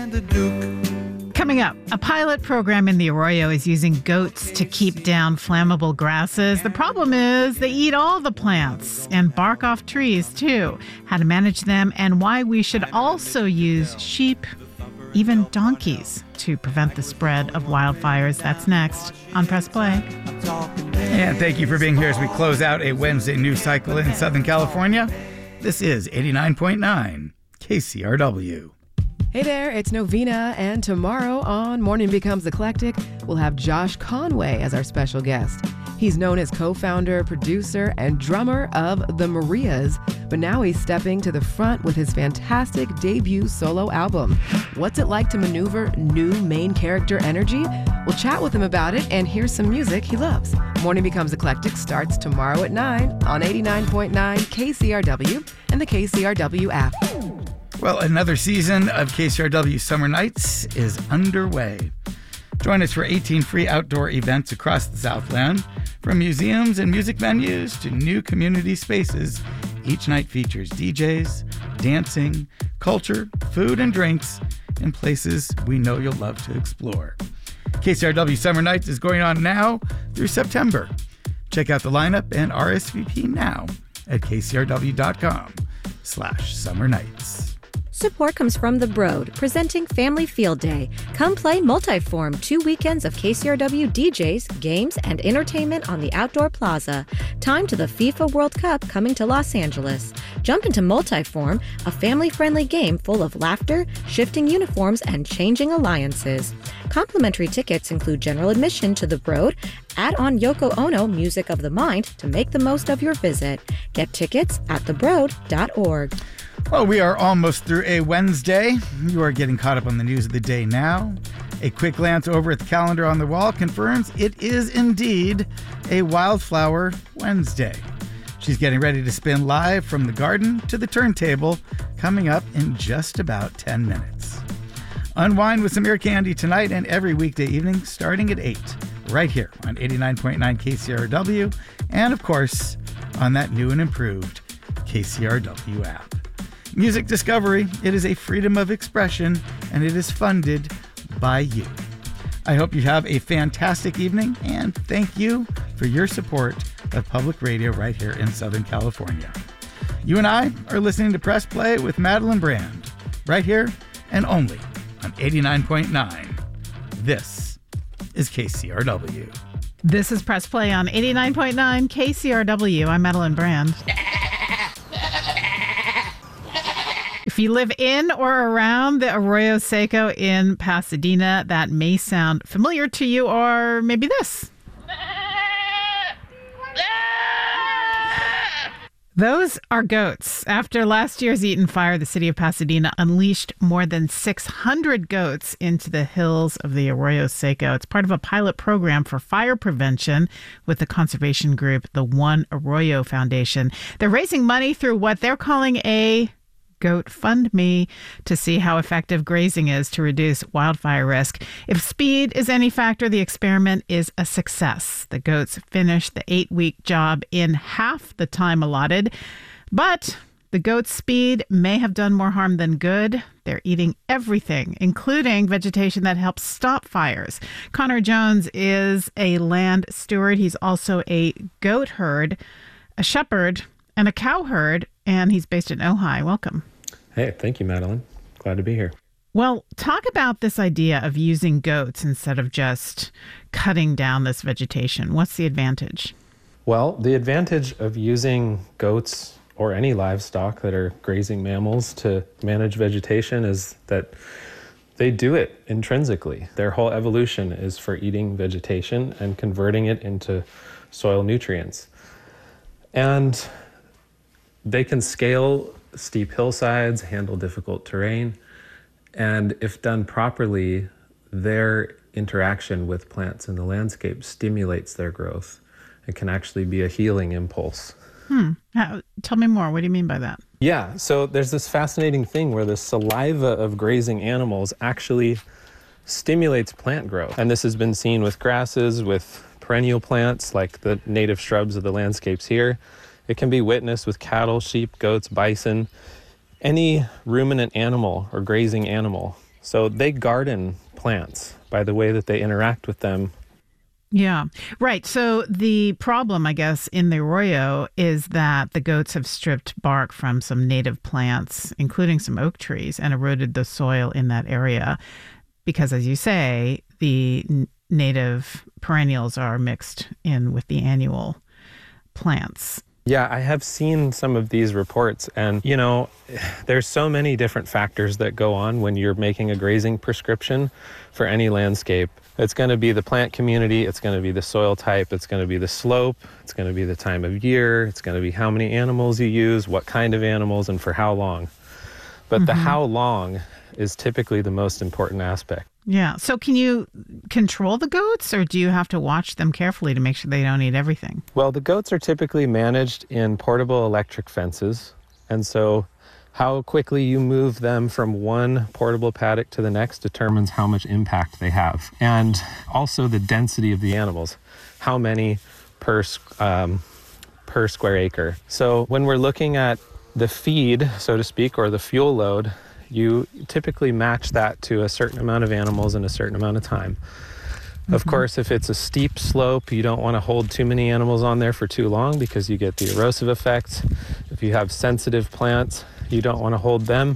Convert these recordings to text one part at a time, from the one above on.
Coming up, a pilot program in the Arroyo is using goats to keep down flammable grasses. The problem is they eat all the plants and bark off trees, too. How to manage them and why we should also use sheep, even donkeys, to prevent the spread of wildfires. That's next on Press Play. And thank you for being here as we close out a Wednesday news cycle in Southern California. This is 89.9 KCRW. Hey there, it's Novena, and tomorrow on Morning Becomes Eclectic, we'll have Josh Conway as our special guest. He's known as co-founder, producer, and drummer of The Marias, but now he's stepping to the front with his fantastic debut solo album. What's it like to maneuver new main character energy? We'll chat with him about it and hear some music he loves. Morning Becomes Eclectic starts tomorrow at 9 on 89.9 KCRW and the KCRW app. Well, another season of KCRW Summer Nights is underway. Join us for 18 free outdoor events across the Southland, from museums and music venues to new community spaces. Each night features DJs, dancing, culture, food, and drinks in places we know you'll love to explore. KCRW Summer Nights is going on now through September. Check out the lineup and RSVP now at kcrw.com/summernights. Support comes from The Broad, presenting Family Field Day. Come play Multiform 2 weekends of KCRW DJs, games, and entertainment on the Outdoor Plaza. Time to the FIFA World Cup coming to Los Angeles. Jump into Multiform, a family-friendly game full of laughter, shifting uniforms, and changing alliances. Complimentary tickets include general admission to The Broad. Add on Yoko Ono Music of the Mind to make the most of your visit. Get tickets at thebroad.org. Well, we are almost through a Wednesday. You are getting caught up on the news of the day now. A quick glance over at the calendar on the wall confirms it is indeed a Wildflower Wednesday. She's getting ready to spin live from the garden to the turntable, coming up in just about 10 minutes. Unwind with some ear candy tonight and every weekday evening starting at 8, right here on 89.9 KCRW, and of course, on that new and improved KCRW app. Music Discovery, it is a freedom of expression, and it is funded by you. I hope you have a fantastic evening, and thank you for your support of public radio right here in Southern California. You and I are listening to Press Play with Madeline Brand, right here and only on 89.9. This is KCRW. This is Press Play on 89.9 KCRW. I'm Madeline Brand. If you live in or around the Arroyo Seco in Pasadena, that may sound familiar to you, or maybe this. Those are goats. After last year's Eaton fire, the city of Pasadena unleashed more than 600 goats into the hills of the Arroyo Seco. It's part of a pilot program for fire prevention with the conservation group, the One Arroyo Foundation. They're raising money through what they're calling a Goat Fund Me to see how effective grazing is to reduce wildfire risk. If speed is any factor, the experiment is a success. The goats finished the 8-week job in half the time allotted, but the goats' speed may have done more harm than good. They're eating everything, including vegetation that helps stop fires. Connor Jones is a land steward. He's also a goat herd, a shepherd, and a cow herd, and he's based in Ojai. Welcome. Hey, thank you, Madeline. Glad to be here. Well, talk about this idea of using goats instead of just cutting down this vegetation. What's the advantage? Well, the advantage of using goats or any livestock that are grazing mammals to manage vegetation is that they do it intrinsically. Their whole evolution is for eating vegetation and converting it into soil nutrients. And they can scale steep hillsides, handle difficult terrain, and if done properly, their interaction with plants in the landscape stimulates their growth. It can actually be a healing impulse. Tell me more. What do you mean by that? Yeah, so there's this fascinating thing where the saliva of grazing animals actually stimulates plant growth. And this has been seen with grasses, with perennial plants like the native shrubs of the landscapes here. It can be witnessed with cattle, sheep, goats, bison. Any ruminant animal or grazing animal So they garden plants by the way that they interact with them. Yeah, right. So the problem, I guess, in the arroyo is that the goats have stripped bark from some native plants, including some oak trees, and eroded the soil in that area because, as you say, the native perennials are mixed in with the annual plants. Yeah, I have seen some of these reports, and there's so many different factors that go on when you're making a grazing prescription for any landscape. It's going to be the plant community, it's going to be the soil type, it's going to be the slope, it's going to be the time of year, it's going to be how many animals you use, what kind of animals, and for how long. But the how long is typically the most important aspect. Yeah. So can you control the goats, or do you have to watch them carefully to make sure they don't eat everything? Well, the goats are typically managed in portable electric fences. And so how quickly you move them from one portable paddock to the next determines how much impact they have. And also the density of the animals, how many per square acre. So when we're looking at the feed, so to speak, or the fuel load, you typically match that to a certain amount of animals in a certain amount of time. Of course, if it's a steep slope, you don't want to hold too many animals on there for too long because you get the erosive effects. If you have sensitive plants, you don't want to hold them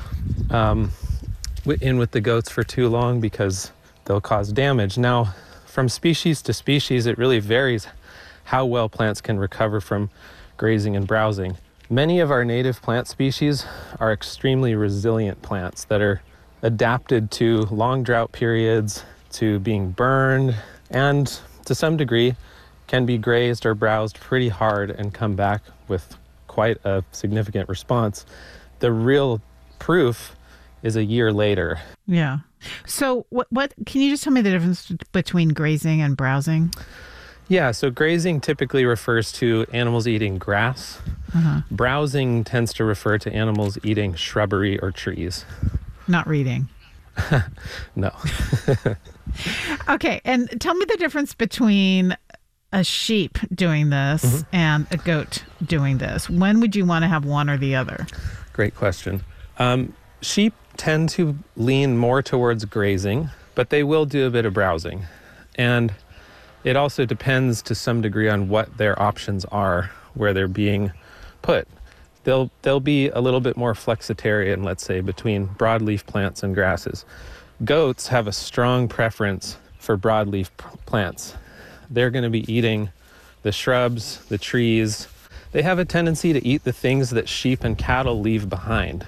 in with the goats for too long because they'll cause damage. Now, from species to species, it really varies how well plants can recover from grazing and browsing. Many of our native plant species are extremely resilient plants that are adapted to long drought periods, to being burned, and to some degree can be grazed or browsed pretty hard and come back with quite a significant response. The real proof is a year later. Yeah. So what can you just tell me the difference between grazing and browsing? Yeah, so grazing typically refers to animals eating grass. Browsing tends to refer to animals eating shrubbery or trees. Not reading. No. Okay, and tell me the difference between a sheep doing this and a goat doing this. When would you want to have one or the other? Great question. Sheep tend to lean more towards grazing, but they will do a bit of browsing. And it also depends to some degree on what their options are, where they're being put. They'll be a little bit more flexitarian, let's say, between broadleaf plants and grasses. Goats have a strong preference for broadleaf plants. They're going to be eating the shrubs, the trees. They have a tendency to eat the things that sheep and cattle leave behind.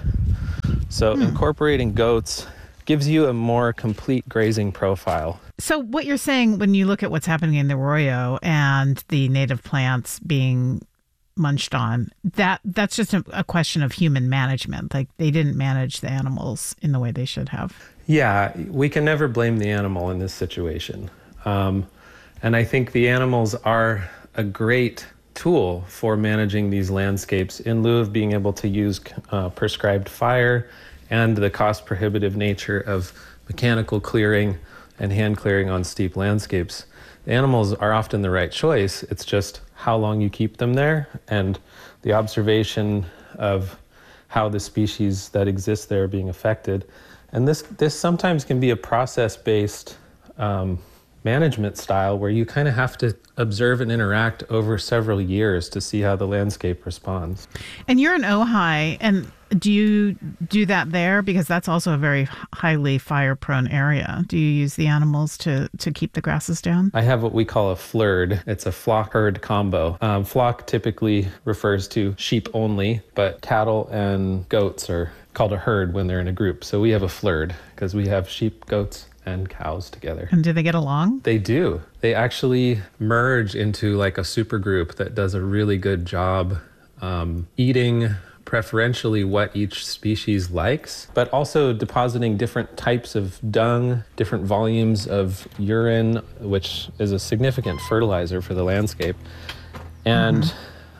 So incorporating goats gives you a more complete grazing profile. So what you're saying when you look at what's happening in the arroyo and the native plants being munched on, that's just a question of human management. Like they didn't manage the animals in the way they should have. Yeah, we can never blame the animal in this situation. And I think the animals are a great tool for managing these landscapes in lieu of being able to use prescribed fire and the cost prohibitive nature of mechanical clearing and hand clearing on steep landscapes. The animals are often the right choice. It's just how long you keep them there and the observation of how the species that exist there are being affected. And this sometimes can be a process-based management style where you kind of have to observe and interact over several years to see how the landscape responds. And you're in Ojai, and do you do that there? Because that's also a very highly fire-prone area. Do you use the animals to keep the grasses down? I have what we call a FLIRD. It's a flock-herd combo. Flock typically refers to sheep only, but cattle and goats are called a herd when they're in a group. So we have a FLIRD because we have sheep, goats, and cows together. And do they get along? They do. They actually merge into like a super group that does a really good job eating preferentially what each species likes, but also depositing different types of dung, different volumes of urine, which is a significant fertilizer for the landscape. And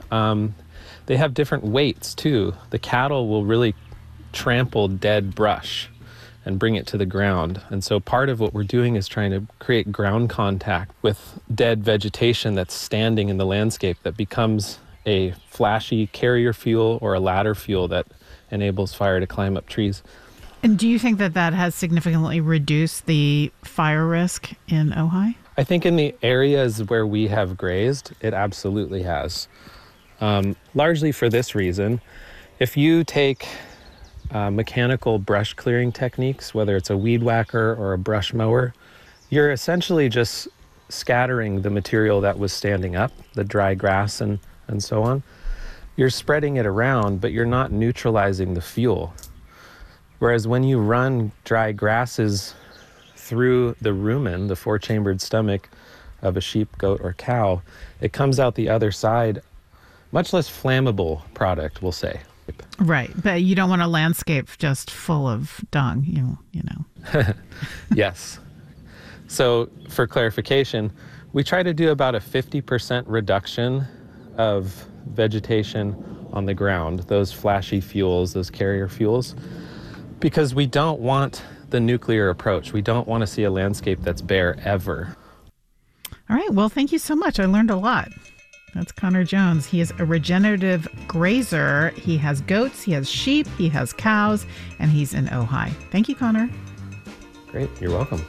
they have different weights too. The cattle will really trample dead brush and bring it to the ground. And so part of what we're doing is trying to create ground contact with dead vegetation that's standing in the landscape that becomes a flashy carrier fuel or a ladder fuel that enables fire to climb up trees. And do you think that that has significantly reduced the fire risk in Ojai? I think in the areas where we have grazed, it absolutely has. Largely for this reason. If you take mechanical brush clearing techniques, whether it's a weed whacker or a brush mower, you're essentially just scattering the material that was standing up, the dry grass and so on. You're spreading it around, but you're not neutralizing the fuel. Whereas when you run dry grasses through the rumen, the four-chambered stomach of a sheep, goat, or cow, it comes out the other side, much less flammable product, we'll say. Right, but you don't want a landscape just full of dung, you know. Yes. So for clarification, we try to do about a 50% reduction of vegetation on the ground, those flashy fuels, those carrier fuels, because we don't want the nuclear approach. We don't want to see a landscape that's bare ever. All right, well, thank you so much. I learned a lot. That's Connor Jones. He is a regenerative grazer. He has goats, he has sheep, he has cows, and he's in Ojai. Thank you, Connor. Great, you're welcome.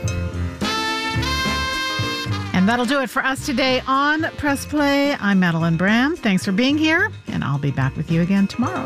And that'll do it for us today on Press Play. I'm Madeline Brand. Thanks for being here, and I'll be back with you again tomorrow.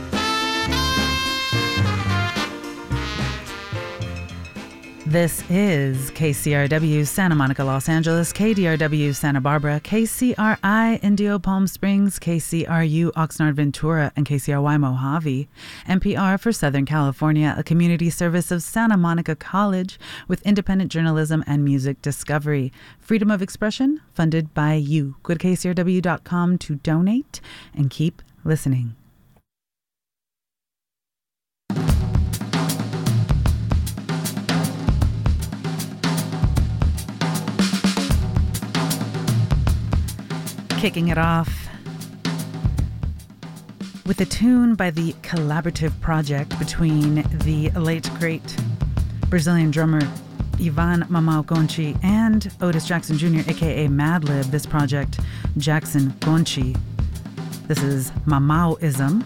This is KCRW Santa Monica, Los Angeles, KDRW Santa Barbara, KCRI Indio Palm Springs, KCRU Oxnard Ventura, and KCRY Mojave. NPR for Southern California, a community service of Santa Monica College with independent journalism and music discovery. Freedom of expression funded by you. Go to KCRW.com to donate and keep listening. Kicking it off with a tune by the collaborative project between the late, great Brazilian drummer Ivan Mamau Gonchi and Otis Jackson Jr., a.k.a. Madlib. This project, Jackson Gonchi. This is Mamauism.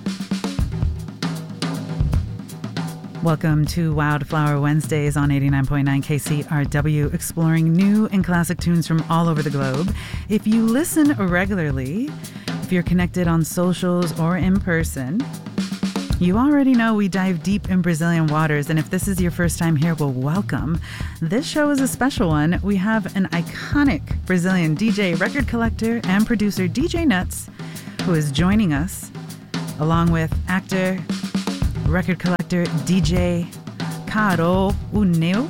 Welcome to Wildflower Wednesdays on 89.9 KCRW, exploring new and classic tunes from all over the globe. If you listen regularly, if you're connected on socials or in person, you already know we dive deep in Brazilian waters. And if this is your first time here, well, welcome. This show is a special one. We have an iconic Brazilian DJ, record collector, and producer, DJ Nuts, who is joining us, along with actor, record collector, DJ Caro Uneu.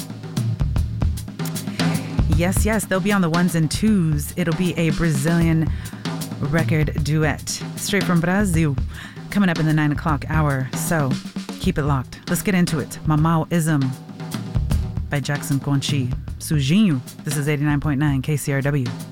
Yes, they'll be on the ones and twos. It'll be a Brazilian record duet straight from Brazil, coming up in the 9 o'clock hour. So keep it locked. Let's get into it. Mamauism by Jackson Gonchi. Sujinho. This is 89.9 KCRW.